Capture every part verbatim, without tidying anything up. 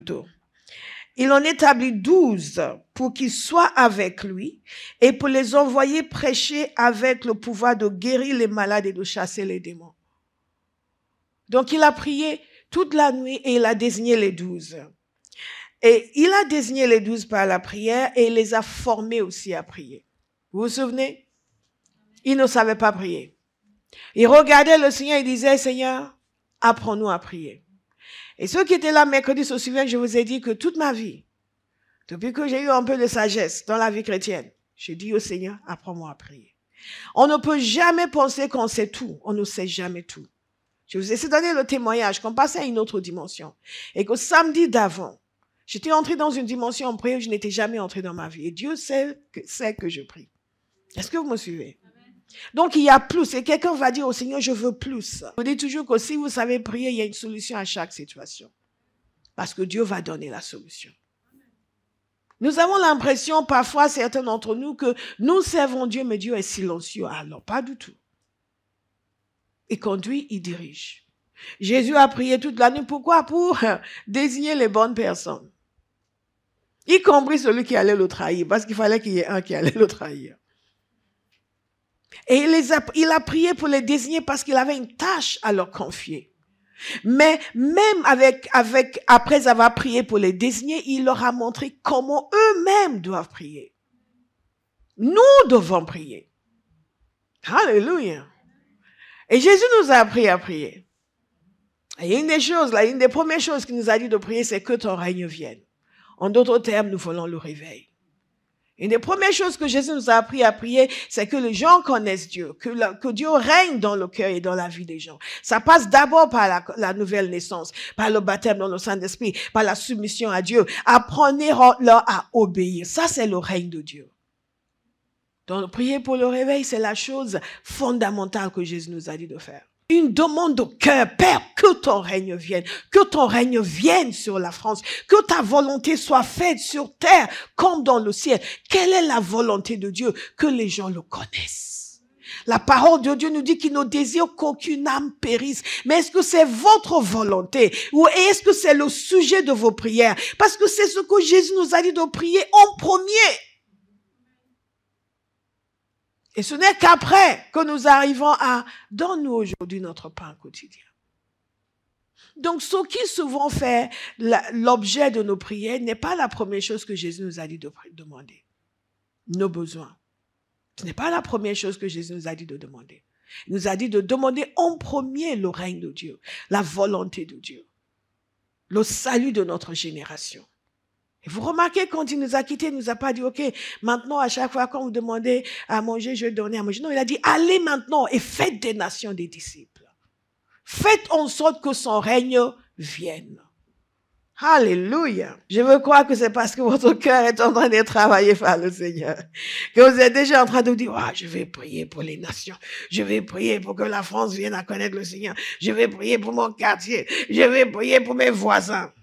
Il en établit douze pour qu'ils soient avec lui et pour les envoyer prêcher avec le pouvoir de guérir les malades et de chasser les démons. Donc il a prié toute la nuit et il a désigné les douze. Et il a désigné les douze par la prière et il les a formés aussi à prier. Vous vous souvenez? Il ne savait pas prier. Il regardait le Seigneur et disait, Seigneur, apprends-nous à prier. Et ceux qui étaient là mercredi se souviennent, je vous ai dit que toute ma vie, depuis que j'ai eu un peu de sagesse dans la vie chrétienne, j'ai dit au Seigneur, apprends-moi à prier. On ne peut jamais penser qu'on sait tout. On ne sait jamais tout. Je vous ai donné le témoignage qu'on passait à une autre dimension. Et qu'au samedi d'avant, j'étais entrée dans une dimension en prière où je n'étais jamais entrée dans ma vie. Et Dieu sait que, sait que je prie. Est-ce que vous me suivez? Donc, il y a plus. Et quelqu'un va dire au Seigneur, je veux plus. Je dis toujours que si vous savez prier, il y a une solution à chaque situation. Parce que Dieu va donner la solution. Nous avons l'impression, parfois, certains d'entre nous, que nous servons Dieu, mais Dieu est silencieux. Alors, pas du tout. Il conduit, il dirige. Jésus a prié toute la nuit. Pourquoi? Pour désigner les bonnes personnes. Y compris celui qui allait le trahir. Parce qu'il fallait qu'il y ait un qui allait le trahir. Et il, les a, il a prié pour les désigner parce qu'il avait une tâche à leur confier. Mais même avec, avec, après avoir prié pour les désigner, il leur a montré comment eux-mêmes doivent prier. Nous devons prier. Alléluia. Et Jésus nous a appris à prier. Et une des choses, là, une des premières choses qu'il nous a dit de prier, c'est que ton règne vienne. En d'autres termes, nous voulons le réveil. Une des premières choses que Jésus nous a appris à prier, c'est que les gens connaissent Dieu, que, la, que Dieu règne dans le cœur et dans la vie des gens. Ça passe d'abord par la, la nouvelle naissance, par le baptême dans le Saint-Esprit, par la soumission à Dieu. Apprenez-leur à obéir. Ça, c'est le règne de Dieu. Donc, prier pour le réveil, c'est la chose fondamentale que Jésus nous a dit de faire. Une demande de cœur, Père, que ton règne vienne, que ton règne vienne sur la France, que ta volonté soit faite sur terre comme dans le ciel. Quelle est la volonté de Dieu? Que les gens le connaissent. La parole de Dieu nous dit qu'il ne désire qu'aucune âme périsse. Mais est-ce que c'est votre volonté? Ou est-ce que c'est le sujet de vos prières? Parce que c'est ce que Jésus nous a dit de prier en premier. Et ce n'est qu'après que nous arrivons à « donne-nous aujourd'hui notre pain quotidien ». Donc, ce qui souvent fait l'objet de nos prières n'est pas la première chose que Jésus nous a dit de demander. Nos besoins. Ce n'est pas la première chose que Jésus nous a dit de demander. Il nous a dit de demander en premier le règne de Dieu, la volonté de Dieu, le salut de notre génération. Et vous remarquez, quand il nous a quittés, il ne nous a pas dit, OK, maintenant, à chaque fois qu'on vous demandez à manger, je vais donner à manger. Non, il a dit, allez maintenant et faites des nations des disciples. Faites en sorte que son règne vienne. Alléluia. Je veux croire que c'est parce que votre cœur est en train de travailler par le Seigneur. Que vous êtes déjà en train de dire, ah, je vais prier pour les nations. Je vais prier pour que la France vienne à connaître le Seigneur. Je vais prier pour mon quartier. Je vais prier pour mes voisins.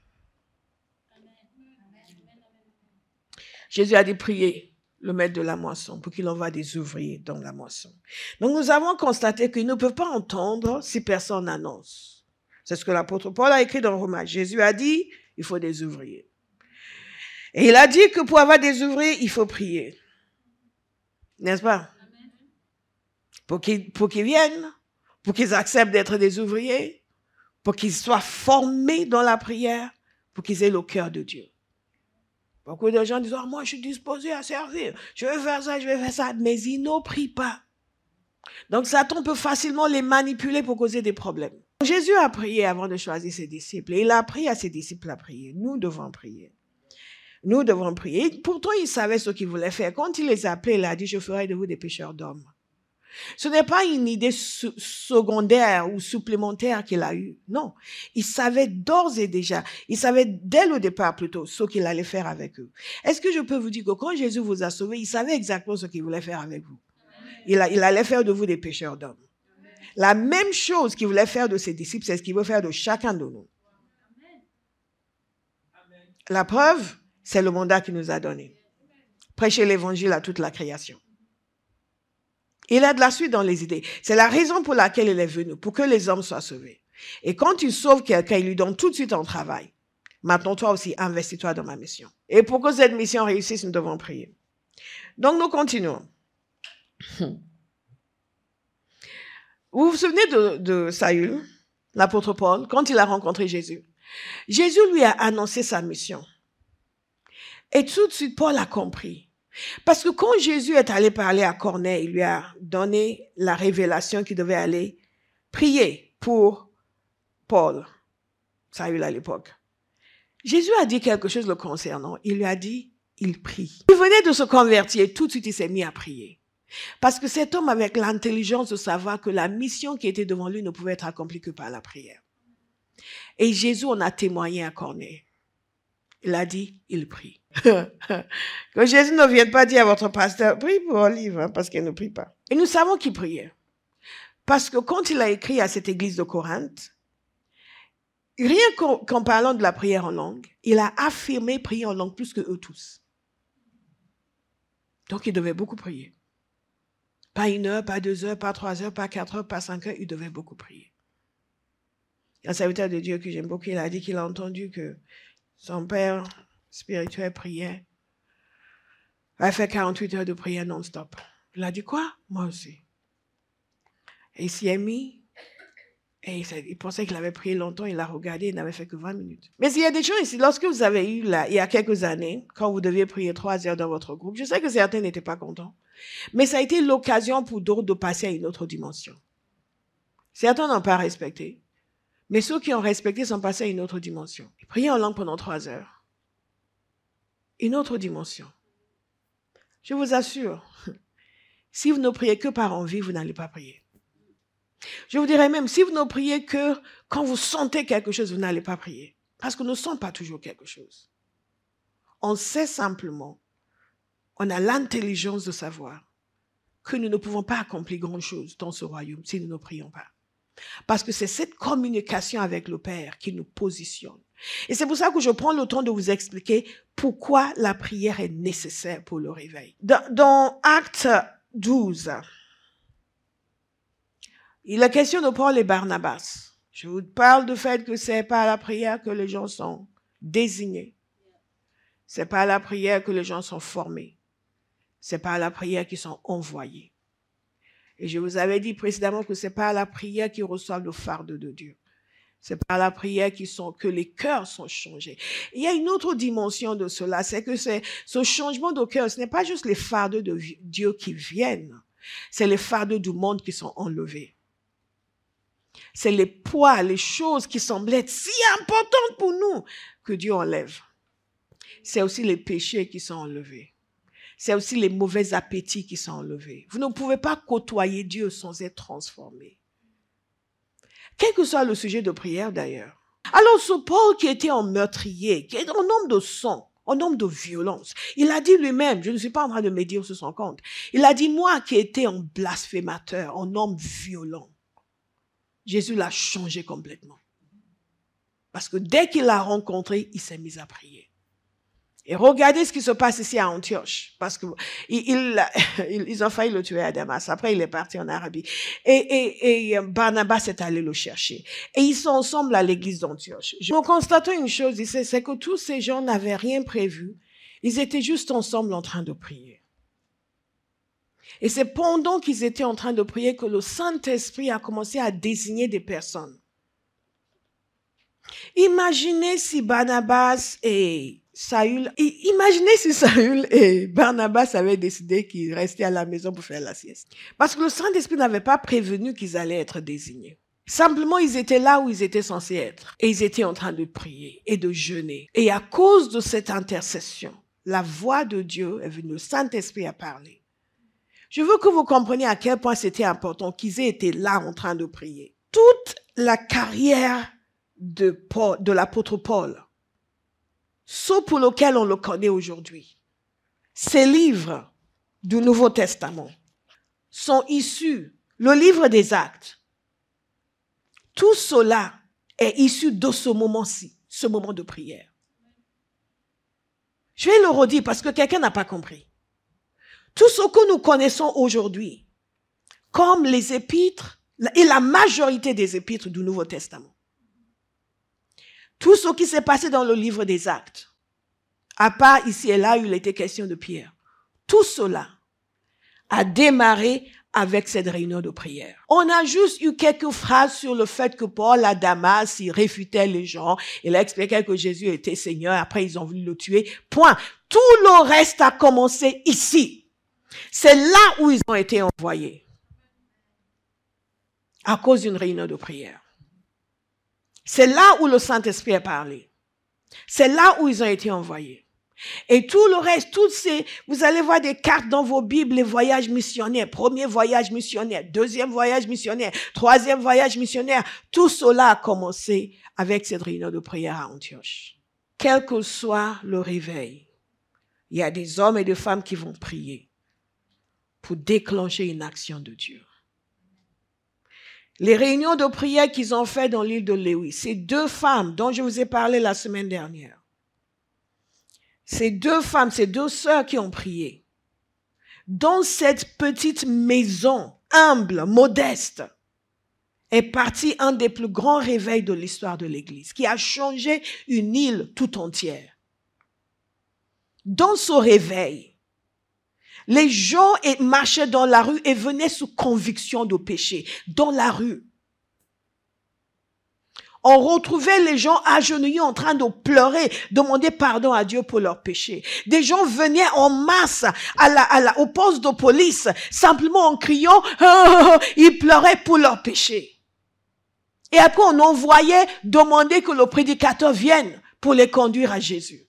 Jésus a dit prier le maître de la moisson pour qu'il envoie des ouvriers dans la moisson. Donc nous avons constaté qu'ils ne peuvent pas entendre si personne n'annonce. C'est ce que l'apôtre Paul a écrit dans Romains. Jésus a dit, il faut des ouvriers. Et il a dit que pour avoir des ouvriers, il faut prier. N'est-ce pas? Pour qu'ils, pour qu'ils viennent, pour qu'ils acceptent d'être des ouvriers, pour qu'ils soient formés dans la prière, pour qu'ils aient le cœur de Dieu. Beaucoup de gens disent, oh, moi je suis disposé à servir, je vais faire ça, je vais faire ça, mais ils ne prient pas. Donc Satan peut facilement les manipuler pour causer des problèmes. Jésus a prié avant de choisir ses disciples et il a appris à ses disciples à prier. Nous devons prier. Nous devons prier. Pourtant, il savait ce qu'il voulait faire. Quand il les a appelés, il a dit, je ferai de vous des pécheurs d'hommes. Ce n'est pas une idée secondaire ou supplémentaire qu'il a eue. Non. Il savait d'ores et déjà, il savait dès le départ plutôt ce qu'il allait faire avec eux. Est-ce que je peux vous dire que quand Jésus vous a sauvés, il savait exactement ce qu'il voulait faire avec vous? Il, a, il allait faire de vous des pécheurs d'hommes. La même chose qu'il voulait faire de ses disciples, c'est ce qu'il veut faire de chacun de nous. La preuve, c'est le mandat qu'il nous a donné. Prêcher l'évangile à toute la création. Il a de la suite dans les idées. C'est la raison pour laquelle il est venu, pour que les hommes soient sauvés. Et quand il sauve quelqu'un, il lui donne tout de suite un travail. Maintenant, toi aussi, investis-toi dans ma mission. Et pour que cette mission réussisse, nous devons prier. Donc, nous continuons. Vous vous souvenez de, de Saül, l'apôtre Paul, quand il a rencontré Jésus? Jésus lui a annoncé sa mission. Et tout de suite, Paul a compris. Parce que quand Jésus est allé parler à Corneille, il lui a donné la révélation qu'il devait aller prier pour Paul, Saül à l'époque. Jésus a dit quelque chose le concernant. Il lui a dit, il prie. Il venait de se convertir, tout de suite il s'est mis à prier. Parce que cet homme avait l'intelligence de savoir que la mission qui était devant lui ne pouvait être accomplie que par la prière. Et Jésus en a témoigné à Corneille. Il a dit, il prie. Que Jésus ne vienne pas dire à votre pasteur, prie pour Olive, hein, parce qu'elle ne prie pas. Et nous savons qu'il priait. Parce que quand il a écrit à cette église de Corinthe, rien qu'en, qu'en parlant de la prière en langue, il a affirmé prier en langue plus que eux tous. Donc il devait beaucoup prier. Pas une heure, pas deux heures, pas trois heures, pas quatre heures, pas cinq heures, il devait beaucoup prier. Un serviteur de Dieu que j'aime beaucoup, il a dit qu'il a entendu que son père spirituel priait. Il a fait quarante-huit heures de prière non-stop. Il a dit quoi? Moi aussi. Et il s'y est mis. Et il pensait qu'il avait prié longtemps. Il a regardé. Il n'avait fait que vingt minutes. Mais il y a des choses ici. Lorsque vous avez eu, là, il y a quelques années, quand vous deviez prier trois heures dans votre groupe, je sais que certains n'étaient pas contents. Mais ça a été l'occasion pour d'autres de passer à une autre dimension. Certains n'ont pas respecté. Mais ceux qui ont respecté sont passés à une autre dimension. Prier en langue pendant trois heures. Une autre dimension. Je vous assure, si vous ne priez que par envie, vous n'allez pas prier. Je vous dirais même, si vous ne priez que quand vous sentez quelque chose, vous n'allez pas prier. Parce qu'on ne sent pas toujours quelque chose. On sait simplement, on a l'intelligence de savoir que nous ne pouvons pas accomplir grand-chose dans ce royaume si nous ne prions pas. Parce que c'est cette communication avec le Père qui nous positionne. Et c'est pour ça que je prends le temps de vous expliquer pourquoi la prière est nécessaire pour le réveil. Dans, dans Actes douze, il est question de Paul et Barnabas. Je vous parle du fait que c'est pas à la prière que les gens sont désignés. C'est pas à la prière que les gens sont formés. C'est pas à la prière qu'ils sont envoyés. Et je vous avais dit précédemment que c'est pas à la prière qu'ils reçoivent le fardeau de Dieu. C'est pas à la prière qu'ils sont, que les cœurs sont changés. Il y a une autre dimension de cela, c'est que c'est ce changement de cœur, ce n'est pas juste les fardeaux de Dieu qui viennent, c'est les fardeaux du monde qui sont enlevés. C'est les poids, les choses qui semblaient être si importantes pour nous que Dieu enlève. C'est aussi les péchés qui sont enlevés. C'est aussi les mauvais appétits qui sont enlevés. Vous ne pouvez pas côtoyer Dieu sans être transformé. Quel que soit le sujet de prière d'ailleurs. Alors ce Paul qui était un meurtrier, qui est un homme de sang, un homme de violence, il a dit lui-même, je ne suis pas en train de médire sur son compte, il a dit, moi qui étais un blasphémateur, un homme violent, Jésus l'a changé complètement. Parce que dès qu'il l'a rencontré, il s'est mis à prier. Et regardez ce qui se passe ici à Antioche, parce que il, il, ils ont failli le tuer à Damas. Après, il est parti en Arabie. Et, et, et Barnabas est allé le chercher. Et ils sont ensemble à l'église d'Antioche. Nous constatons une chose ici, c'est que tous ces gens n'avaient rien prévu. Ils étaient juste ensemble en train de prier. Et c'est pendant qu'ils étaient en train de prier que le Saint-Esprit a commencé à désigner des personnes. Imaginez si Barnabas et Saül, imaginez si Saül et Barnabas avaient décidé qu'ils restaient à la maison pour faire la sieste. Parce que le Saint-Esprit n'avait pas prévenu qu'ils allaient être désignés. Simplement, ils étaient là où ils étaient censés être. Et ils étaient en train de prier et de jeûner. Et à cause de cette intercession, la voix de Dieu est venue, le Saint-Esprit a parlé. Je veux que vous compreniez à quel point c'était important qu'ils aient été là en train de prier. Toute la carrière de, Paul, de l'apôtre Paul, ce pour lequel on le connaît aujourd'hui, ces livres du Nouveau Testament sont issus, le livre des Actes, tout cela est issu de ce moment-ci, ce moment de prière. Je vais le redire parce que quelqu'un n'a pas compris. Tout ce que nous connaissons aujourd'hui, comme les épîtres, et la majorité des épîtres du Nouveau Testament, Tout ce qui s'est passé dans le livre des Actes, à part ici et là où il était question de Pierre, tout cela a démarré avec cette réunion de prière. On a juste eu quelques phrases sur le fait que Paul à Damas, il réfutait les gens. Il a expliqué que Jésus était Seigneur. Après, ils ont voulu le tuer. Point. Tout le reste a commencé ici. C'est là où ils ont été envoyés. À cause d'une réunion de prière. C'est là où le Saint-Esprit a parlé. C'est là où ils ont été envoyés. Et tout le reste, toutes ces, vous allez voir des cartes dans vos Bibles, les voyages missionnaires, premier voyage missionnaire, deuxième voyage missionnaire, troisième voyage missionnaire, tout cela a commencé avec cette réunion de prière à Antioche. Quel que soit le réveil, il y a des hommes et des femmes qui vont prier pour déclencher une action de Dieu. Les réunions de prière qu'ils ont faites dans l'île de Lévis, ces deux femmes dont je vous ai parlé la semaine dernière, ces deux femmes, ces deux sœurs qui ont prié, dans cette petite maison humble, modeste, est parti un des plus grands réveils de l'histoire de l'Église, qui a changé une île tout entière. Dans ce réveil, les gens marchaient dans la rue et venaient sous conviction de péché, dans la rue. On retrouvait les gens agenouillés en train de pleurer, demander pardon à Dieu pour leurs péchés. Des gens venaient en masse à la, à la, au poste de police, simplement en criant, oh, oh, oh, ils pleuraient pour leurs péchés. Et après, on envoyait demander que le prédicateur vienne pour les conduire à Jésus.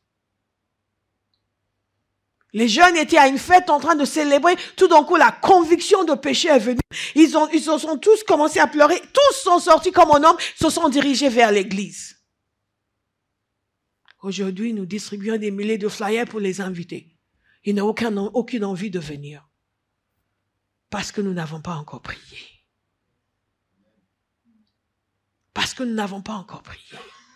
Les jeunes étaient à une fête en train de célébrer. Tout d'un coup, la conviction de péché est venue. Ils ont, ils se sont tous commencé à pleurer. Tous sont sortis comme un homme, se sont dirigés vers l'église. Aujourd'hui, nous distribuons des milliers de flyers pour les inviter. Ils n'ont aucun, aucune envie de venir. Parce que nous n'avons pas encore prié. Parce que nous n'avons pas encore prié.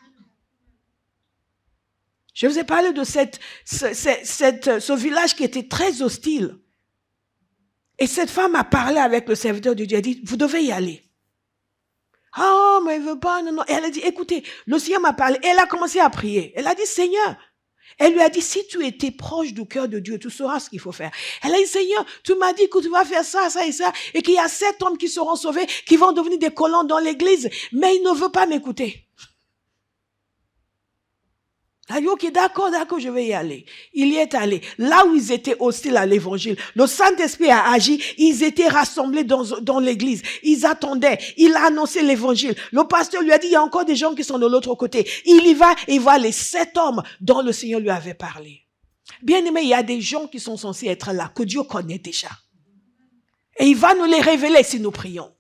Je vous ai parlé de cette, ce, cette, cette, ce village qui était très hostile. Et cette femme a parlé avec le serviteur de Dieu. Elle a dit, vous devez y aller. Ah, oh, mais elle veut pas, non, non. Et elle a dit, écoutez, le Seigneur m'a parlé. Et elle a commencé à prier. Elle a dit, Seigneur. Elle lui a dit, si tu étais proche du cœur de Dieu, tu sauras ce qu'il faut faire. Elle a dit, Seigneur, tu m'as dit que tu vas faire ça, ça et ça. Et qu'il y a sept hommes qui seront sauvés, qui vont devenir des colons dans l'église. Mais il ne veut pas m'écouter. Elle a dit, ok, d'accord, d'accord, je vais y aller. Il y est allé. Là où ils étaient hostiles à l'évangile, le Saint-Esprit a agi, ils étaient rassemblés dans, dans l'église. Ils attendaient, il a annoncé l'évangile. Le pasteur lui a dit, il y a encore des gens qui sont de l'autre côté. Il y va, et il voit les sept hommes dont le Seigneur lui avait parlé. Bien aimé, il y a des gens qui sont censés être là, que Dieu connaît déjà. Et il va nous les révéler si nous prions.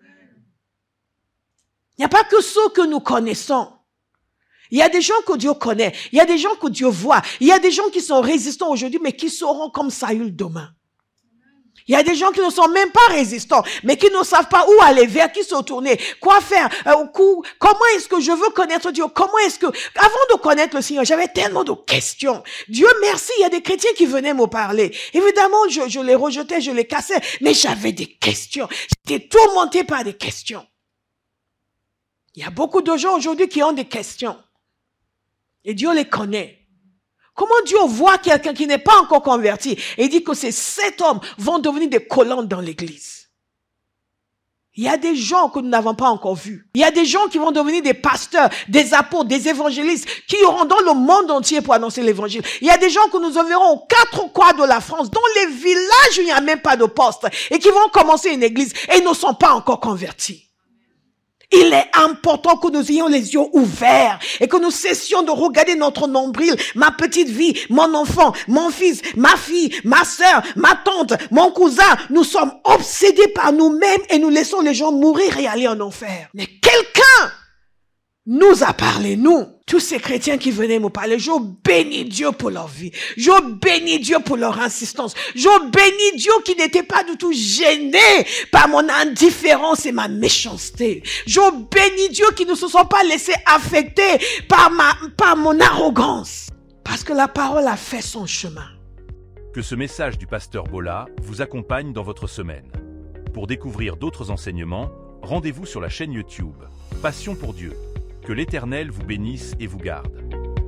Il n'y a pas que ceux que nous connaissons. Il y a des gens que Dieu connaît. Il y a des gens que Dieu voit. Il y a des gens qui sont résistants aujourd'hui, mais qui seront comme Saül demain. Il y a des gens qui ne sont même pas résistants, mais qui ne savent pas où aller, vers qui se tourner, quoi faire, euh, comment est-ce que je veux connaître Dieu, comment est-ce que, avant de connaître le Seigneur, j'avais tellement de questions. Dieu merci, il y a des chrétiens qui venaient me parler. Évidemment, je, je les rejetais, je les cassais, mais j'avais des questions. J'étais tourmenté par des questions. Il y a beaucoup de gens aujourd'hui qui ont des questions. Et Dieu les connaît. Comment Dieu voit quelqu'un qui n'est pas encore converti et dit que ces sept hommes vont devenir des colons dans l'église? Il y a des gens que nous n'avons pas encore vus. Il y a des gens qui vont devenir des pasteurs, des apôtres, des évangélistes, qui iront dans le monde entier pour annoncer l'évangile. Il y a des gens que nous verrons aux quatre coins de la France, dans les villages où il n'y a même pas de poste, et qui vont commencer une église et ne sont pas encore convertis. Il est important que nous ayons les yeux ouverts et que nous cessions de regarder notre nombril, ma petite vie, mon enfant, mon fils, ma fille, ma sœur, ma tante, mon cousin. Nous sommes obsédés par nous-mêmes et nous laissons les gens mourir et aller en enfer. Mais quelqu'un nous a parlé, nous, tous ces chrétiens qui venaient me parler. Je bénis Dieu pour leur vie. Je bénis Dieu pour leur insistance. Je bénis Dieu qui n'était pas du tout gêné par mon indifférence et ma méchanceté. Je bénis Dieu qui ne se sont pas laissés affecter par ma, par mon arrogance. Parce que la parole a fait son chemin. Que ce message du pasteur Bola vous accompagne dans votre semaine. Pour découvrir d'autres enseignements, rendez-vous sur la chaîne YouTube Passion pour Dieu. Que l'Éternel vous bénisse et vous garde.